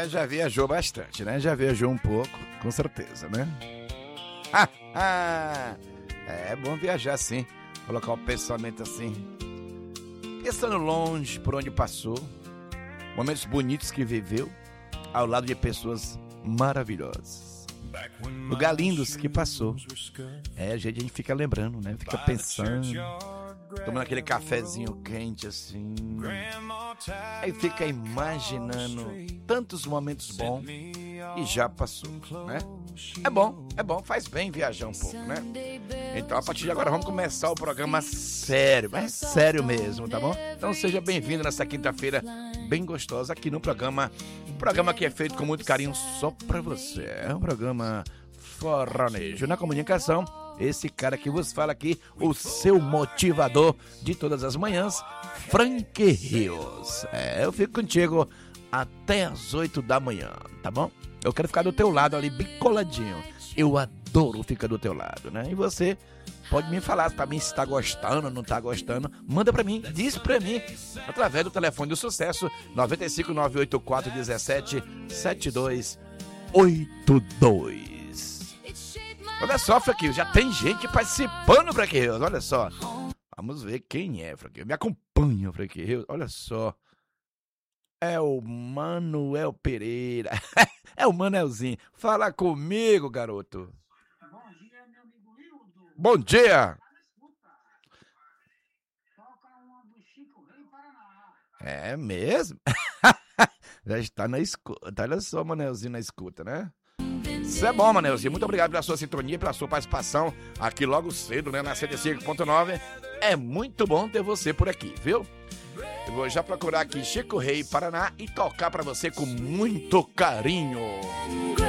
Já viajou bastante, né? Já viajou um pouco, com certeza, né? É bom viajar assim, colocar o pensamento assim, pensando longe por onde passou, momentos bonitos que viveu, ao lado de pessoas maravilhosas, lugar lindos que passou. A gente fica lembrando, né? Fica pensando, tomando aquele cafezinho quente assim, aí fica imaginando tantos momentos bons e já passou, né? É bom, faz bem viajar um pouco, né? Então a partir de agora vamos começar o programa sério, mas sério mesmo, tá bom? Então seja bem-vindo nessa quinta-feira bem gostosa aqui no programa, um programa que é feito com muito carinho só pra você. É um programa forronejo na comunicação. Esse cara que vos fala aqui, o seu motivador de todas as manhãs, Frank Rios. Eu fico contigo até as 8 da manhã, tá bom? Eu quero ficar do teu lado ali, bem coladinho. Eu adoro ficar do teu lado, né? E você pode me falar pra mim se tá gostando ou não tá gostando. Manda pra mim, diz pra mim, através do telefone do sucesso, 95 984 17 7282. Olha só, Franquinho, já tem gente participando, Franquinho, olha só. Vamos ver quem é, Franquinho. Me acompanha, Franquinho, olha só. É o Manuel Pereira. É o Manelzinho. Fala comigo, garoto. Bom dia, meu amigo Hildo. Bom dia. Toca uma do Chico Rei Paraná. É mesmo? Já está na escuta. Olha só o Manelzinho na escuta, né? Isso é bom, Manelzinho. Muito obrigado pela sua sintonia, pela sua participação aqui logo cedo, né? Na 105.9. É muito bom ter você por aqui, viu? Eu vou já procurar aqui Chico Rei Paraná e tocar pra você com muito carinho.